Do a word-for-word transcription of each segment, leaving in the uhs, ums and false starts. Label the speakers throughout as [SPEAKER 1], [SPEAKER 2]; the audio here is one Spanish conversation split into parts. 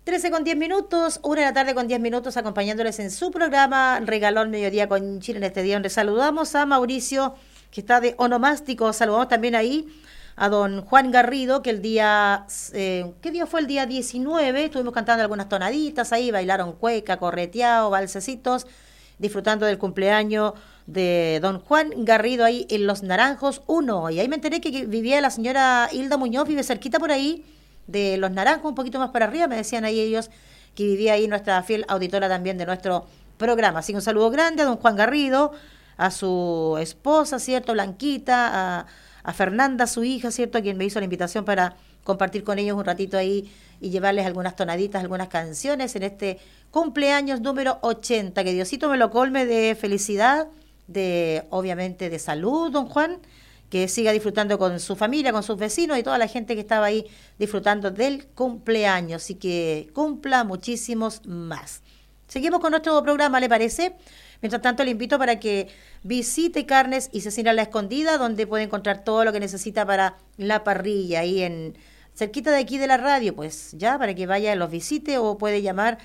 [SPEAKER 1] trece con diez minutos, una de la tarde con diez minutos, acompañándoles en su programa Regalón Mediodía con Chile en este día, donde saludamos a Mauricio, que está de onomástico. Saludamos también ahí a don Juan Garrido, que el día, eh, ¿qué día fue? El día diecinueve, estuvimos cantando algunas tonaditas ahí, bailaron cueca, correteado, valsecitos, disfrutando del cumpleaños de don Juan Garrido ahí en Los Naranjos uno. Y ahí me enteré que vivía la señora Hilda Muñoz, vive cerquita por ahí, de Los Naranjos, un poquito más para arriba, me decían ahí ellos que vivía ahí nuestra fiel auditora también de nuestro programa. Así que un saludo grande a don Juan Garrido, a su esposa, ¿cierto? Blanquita, a, a Fernanda, su hija, ¿cierto? Quien me hizo la invitación para compartir con ellos un ratito ahí y llevarles algunas tonaditas, algunas canciones en este cumpleaños número ochenta. Que Diosito me lo colme de felicidad, de obviamente de salud, don Juan, que siga disfrutando con su familia, con sus vecinos y toda la gente que estaba ahí disfrutando del cumpleaños, y que cumpla muchísimos más. Seguimos con nuestro programa, ¿le parece? Mientras tanto, le invito para que visite Carnes y Cecina La Escondida, donde puede encontrar todo lo que necesita para la parrilla, ahí en cerquita de aquí de la radio, pues ya, para que vaya, los visite, o puede llamar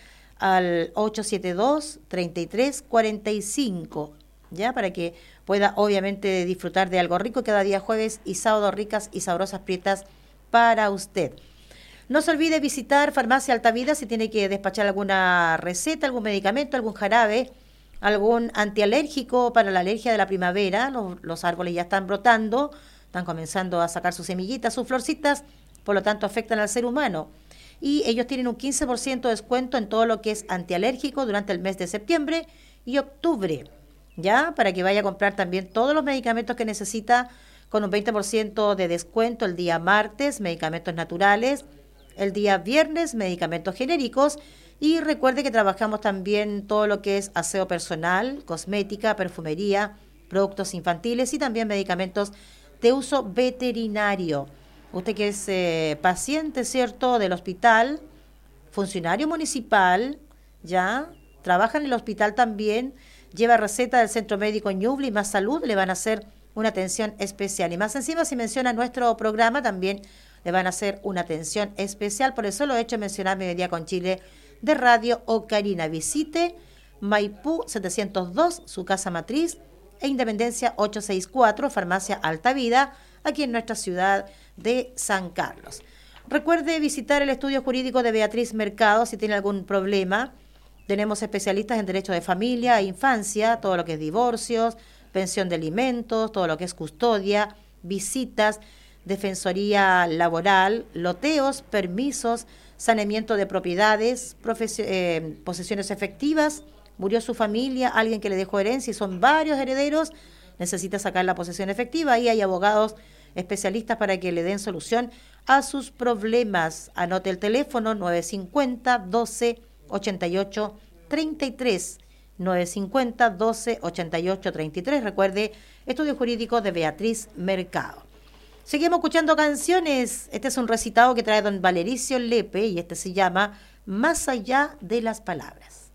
[SPEAKER 1] al ocho siete dos, tres tres cuatro cinco, ya, para que pueda obviamente disfrutar de algo rico cada día jueves y sábado, ricas y sabrosas prietas para usted. No se olvide visitar Farmacia Altavida si tiene que despachar alguna receta, algún medicamento, algún jarabe, algún antialérgico para la alergia de la primavera. Los, los árboles ya están brotando, están comenzando a sacar sus semillitas, sus florcitas, por lo tanto afectan al ser humano. Y ellos tienen un quince por ciento de descuento en todo lo que es antialérgico durante el mes de septiembre y octubre, ya, para que vaya a comprar también todos los medicamentos que necesita con un veinte por ciento de descuento el día martes, medicamentos naturales, el día viernes, medicamentos genéricos. Y recuerde que trabajamos también todo lo que es aseo personal, cosmética, perfumería, productos infantiles y también medicamentos de uso veterinario. Usted que es eh, paciente, ¿cierto?, del hospital, funcionario municipal, ya, trabaja en el hospital también, lleva receta del Centro Médico Ñuble y Más Salud, le van a hacer una atención especial. Y más encima, si menciona nuestro programa, también le van a hacer una atención especial. Por eso lo he hecho mencionar Mediodía con Chile de Radio Ocarina. Visite Maipú setecientos dos, su casa matriz, e Independencia ochocientos sesenta y cuatro, Farmacia Altavida, aquí en nuestra ciudad de San Carlos. Recuerde visitar el estudio jurídico de Beatriz Mercado si tiene algún problema. Tenemos especialistas en derecho de familia e infancia, todo lo que es divorcios, pensión de alimentos, todo lo que es custodia, visitas, defensoría laboral, loteos, permisos, saneamiento de propiedades, eh, posesiones efectivas, murió su familia, alguien que le dejó herencia y son varios herederos, necesita sacar la posesión efectiva. Ahí hay abogados especialistas para que le den solución a sus problemas. Anote el teléfono nueve cinco cero, doce, ochenta y ocho, treinta y tres, nueve cinco cero, doce, ochenta y ocho, treinta y tres. Recuerde, estudio jurídico de Beatriz Mercado. Seguimos escuchando canciones. Este es un recitado que trae don Valericio Lepe y este se llama Más allá de las palabras.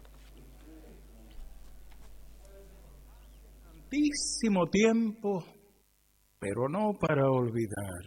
[SPEAKER 2] Tantísimo tiempo, pero no para olvidar.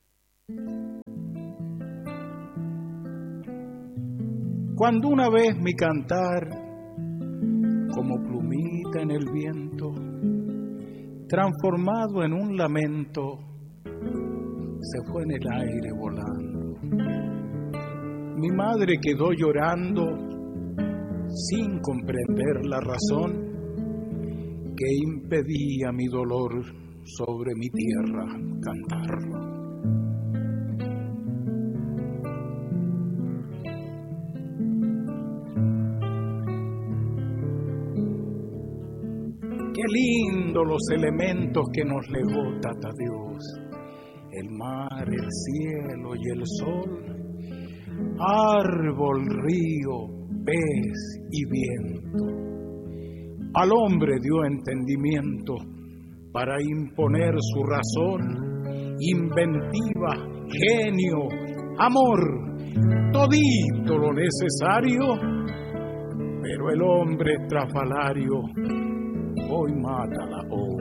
[SPEAKER 2] Cuando una vez mi cantar, como plumita en el viento, transformado en un lamento, se fue en el aire volando. Mi madre quedó llorando sin comprender la razón que impedía mi dolor sobre mi tierra cantarlo. Qué lindo los elementos que nos legó Tata Dios, el mar, el cielo y el sol, árbol, río, pez y viento. Al hombre dio entendimiento para imponer su razón, inventiva, genio, amor, todito lo necesario, pero el hombre estrafalario hoy mata la obra.